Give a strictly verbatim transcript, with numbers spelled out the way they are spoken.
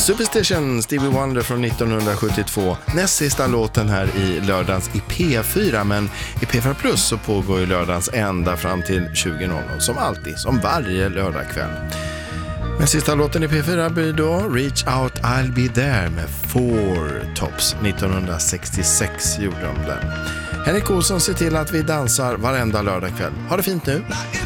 Superstition, Stevie Wonder från nittonhundrasjuttiotvå. Näst sista låten här i lördagens i P fyra, men i P fyra Plus så pågår ju lördagens ända fram till tjugo noll noll, som alltid, som varje lördagkväll. Men sista låten i P fyra blir då Reach Out I'll Be There med Four Tops. nittonhundrasextiosex gjorde de den. Henrik Olsson ser till att vi dansar varenda lördagkväll. Ha det fint nu!